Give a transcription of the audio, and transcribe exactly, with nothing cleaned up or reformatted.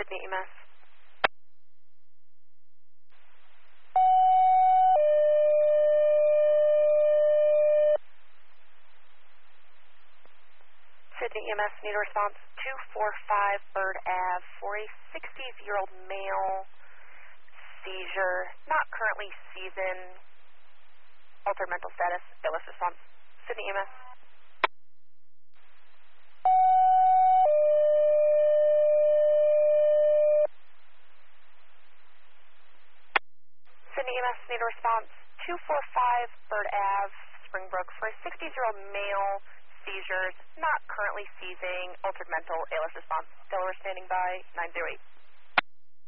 Sydney E M S. Sydney E M S, need a response two four five Bird Avenue for a sixty-year-old male, seizure, not currently seasoned, altered mental status, illness response. Sydney E M S. Sydney E M S, need a response two four five Bird Avenue, Springbrook, for a sixty-year-old male, seizures, not currently seizing, altered mental, A L S response. Delaware standing by, nine zero eight.